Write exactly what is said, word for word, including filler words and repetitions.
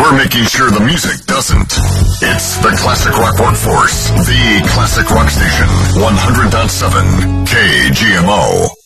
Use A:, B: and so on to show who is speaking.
A: we're making sure the music doesn't. It's the Classic Rock Workforce, the Classic Rock Station, one hundred point seven K G M O.